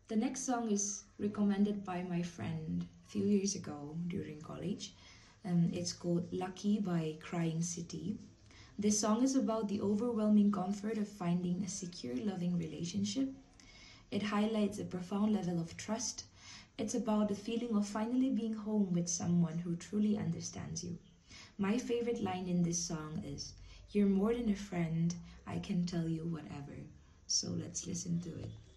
The next song is recommended by my friend a few years ago during college. It's called Lucky by Crying City. This song is about the overwhelming comfort of finding a secure, loving relationship. It highlights a profound level of trust. It's about the feeling of finally being home with someone who truly understands you. My favorite line in this song is, "You're more than a friend, I can tell you whatever." So let's listen to it.